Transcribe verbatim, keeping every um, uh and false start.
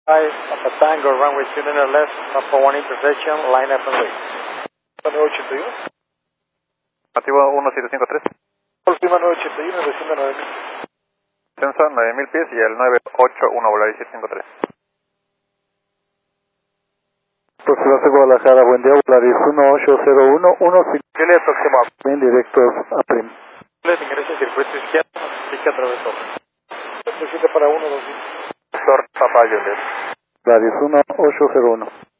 Hi, Papa Tango, runway two nine left, Papa one intersection, line up and wait. nueve ochenta y uno. Nativo uno siete cinco tres. Última nueve ochenta y uno, desciende nueve mil. Ascenso nueve mil pies y el nueve ocho uno Volaris siete cinco tres. Proximate Guadalajara, buen día, Volaris uno ocho cero uno, uno ¿Qué le aproximamos? bien directos a Prim. Les ingresa circuito izquierdo, pique atravesó. siete para uno, dos mil. Doctor Papa Juliet. Volaris uno ocho cero uno.